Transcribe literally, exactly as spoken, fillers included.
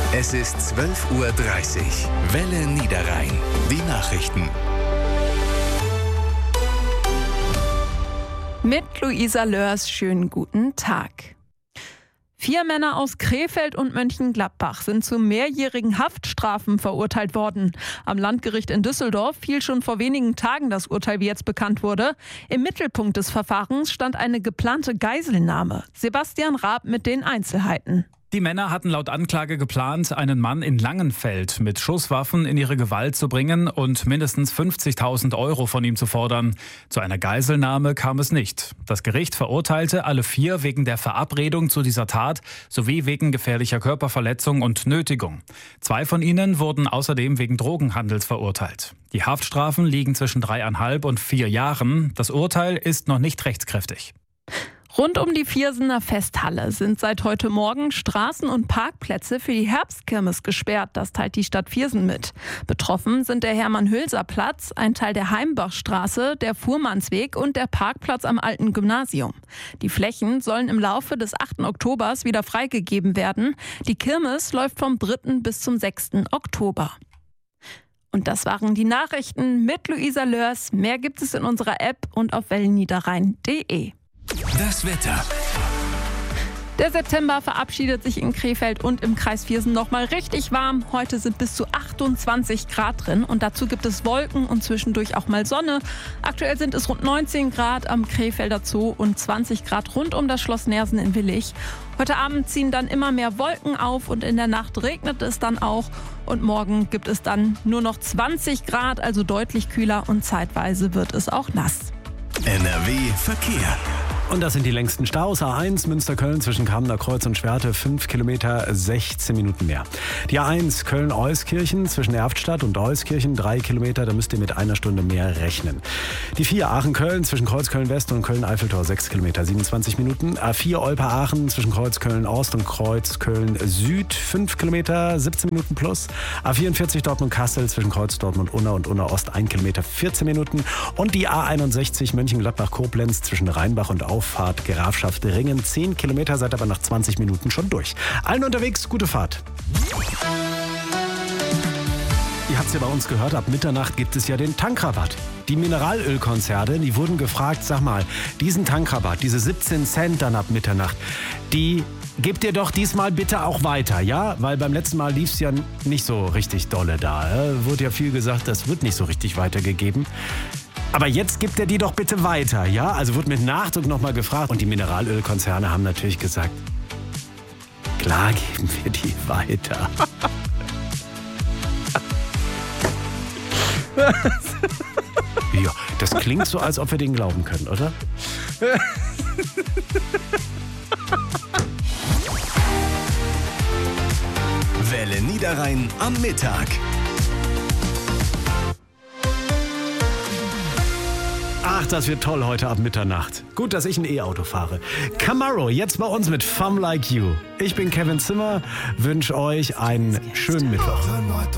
Es ist zwölf Uhr dreißig. Welle Niederrhein. Die Nachrichten. Mit Luisa Lörs, schönen guten Tag. Vier Männer aus Krefeld und Mönchengladbach sind zu mehrjährigen Haftstrafen verurteilt worden. Am Landgericht in Düsseldorf fiel schon vor wenigen Tagen das Urteil, wie jetzt bekannt wurde. Im Mittelpunkt des Verfahrens stand eine geplante Geiselnahme. Sebastian Raab mit den Einzelheiten. Die Männer hatten laut Anklage geplant, einen Mann in Langenfeld mit Schusswaffen in ihre Gewalt zu bringen und mindestens fünfzigtausend Euro von ihm zu fordern. Zu einer Geiselnahme kam es nicht. Das Gericht verurteilte alle vier wegen der Verabredung zu dieser Tat sowie wegen gefährlicher Körperverletzung und Nötigung. Zwei von ihnen wurden außerdem wegen Drogenhandels verurteilt. Die Haftstrafen liegen zwischen dreieinhalb und vier Jahren. Das Urteil ist noch nicht rechtskräftig. Rund um die Viersener Festhalle sind seit heute Morgen Straßen und Parkplätze für die Herbstkirmes gesperrt. Das teilt die Stadt Viersen mit. Betroffen sind der Hermann-Hülser-Platz, ein Teil der Heimbachstraße, der Fuhrmannsweg und der Parkplatz am Alten Gymnasium. Die Flächen sollen im Laufe des achten Oktobers wieder freigegeben werden. Die Kirmes läuft vom dritten bis zum sechsten Oktober. Und das waren die Nachrichten mit Luisa Lörs. Mehr gibt es in unserer App und auf wellenniederrhein punkt de. Das Wetter. Der September verabschiedet sich in Krefeld und im Kreis Viersen noch mal richtig warm. Heute sind bis zu achtundzwanzig Grad drin und dazu gibt es Wolken und zwischendurch auch mal Sonne. Aktuell sind es rund neunzehn Grad am Krefelder Zoo und zwanzig Grad rund um das Schloss Neersen in Willich. Heute Abend ziehen dann immer mehr Wolken auf und in der Nacht regnet es dann auch. Und morgen gibt es dann nur noch zwanzig Grad, also deutlich kühler und zeitweise wird es auch nass. N R W Verkehr. Und das sind die längsten Staus. A eins Münster-Köln zwischen Kamener Kreuz und Schwerte, fünf Kilometer, sechzehn Minuten mehr. Die A eins Köln-Euskirchen zwischen Erftstadt und Euskirchen, drei Kilometer, da müsst ihr mit einer Stunde mehr rechnen. Die vier Aachen-Köln zwischen Kreuzköln-West und Köln-Eiffeltor, sechs Kilometer, siebenundzwanzig Minuten. A vier Olpe-Aachen zwischen Kreuzköln-Ost und Kreuzköln-Süd, fünf Kilometer, siebzehn Minuten plus. A vierundvierzig Dortmund-Kassel zwischen Kreuz Dortmund-Unna und Unna-Ost, ein Kilometer, vierzehn Minuten. Und die A einundsechzig Mönchengladbach-Koblenz zwischen Rheinbach und Auffahrt Grafschaft Ringen, zehn Kilometer, seid aber nach zwanzig Minuten schon durch. Allen unterwegs, gute Fahrt. Ihr habt es ja bei uns gehört, ab Mitternacht gibt es ja den Tankrabatt. Die Mineralölkonzerne, die wurden gefragt, sag mal, diesen Tankrabatt, diese siebzehn Cent dann ab Mitternacht, die gebt ihr doch diesmal bitte auch weiter, ja? Weil beim letzten Mal lief es ja nicht so richtig dolle da. Ja? Wurde ja viel gesagt, das wird nicht so richtig weitergegeben. Aber jetzt gibt er die doch bitte weiter, ja? Also wurde mit Nachdruck nochmal gefragt. Und die Mineralölkonzerne haben natürlich gesagt, klar geben wir die weiter. Ja, das klingt so, als ob wir denen glauben können, oder? Welle Niederrhein am Mittag. Ach, das wird toll heute ab Mitternacht. Gut, dass ich ein E-Auto fahre. Camaro, jetzt bei uns mit Femme Like You. Ich bin Kevin Zimmer, wünsche euch einen schönen Mittwoch.